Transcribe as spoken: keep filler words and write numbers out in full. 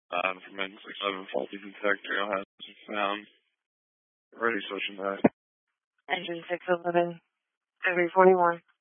Uh, from N six seven faulty detector has been found. Ready switching back. Engine six eleven, three forty-one.